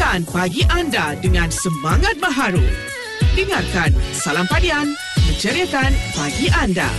Mulakan pagi anda dengan semangat baharu. Dengarkan Salam Padian, menceriakan pagi anda.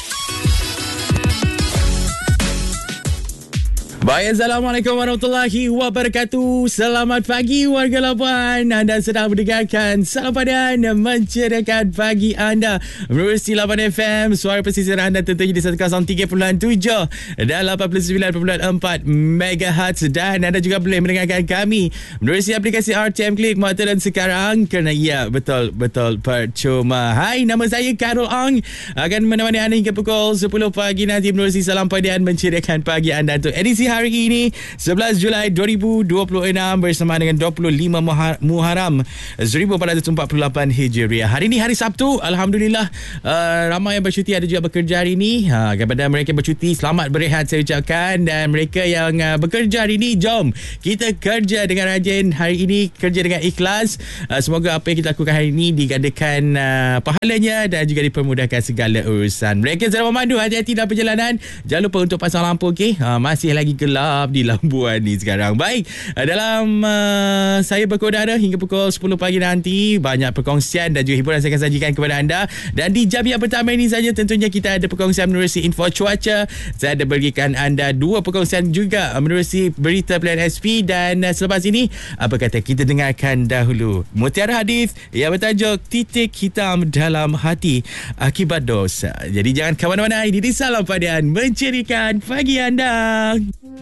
Baik, Assalamualaikum warahmatullahi wabarakatuh. Selamat pagi warga Labuan. Anda sedang mendengarkan Salam Padian, menceriakan pagi anda menerusi Labuan FM. Suara pesisir anda tentunya di 103.7 dan 89.4 MHz. Dan anda juga boleh mendengarkan kami menerusi aplikasi RTM Klik Mata dan Sekarang, kerana ia betul-betul percuma. Hai, nama saya Karol Ong, akan menemani anda hingga pukul 10 pagi nanti menerusi Salam Padian, menceriakan pagi anda untuk edisi hari ini 11 Julai 2026 bersama dengan 25 Muharram 1448 Hijriah. Hari ini hari Sabtu. Alhamdulillah, ramai yang bercuti, ada juga bekerja hari ini. Kepada mereka bercuti, selamat berehat saya ucapkan. Dan mereka yang bekerja hari ini, jom kita kerja dengan rajin hari ini, kerja dengan ikhlas. Semoga apa yang kita lakukan hari ini digandakan pahalanya dan juga dipermudahkan segala urusan. Mereka sedang memandu, hati-hati dalam perjalanan. Jangan lupa untuk pasang lampu, okey? Masih lagi gelap di Labuan ni sekarang. Baik, dalam saya berkodara hingga pukul 10 pagi nanti, banyak perkongsian dan juga hiburan saya akan sajikan kepada anda. Dan di jam yang pertama ini saja tentunya kita ada perkongsian menerusi info cuaca. Saya ada berikan anda 2 perkongsian juga menerusi berita pilihan SP. Dan selepas ini, apa kata kita dengarkan dahulu mutiara hadis yang bertajuk Titik Hitam Dalam Hati Akibat Dosa. Jadi jangan ke mana-mana, ini di Salam Padian, menceriakan pagi anda.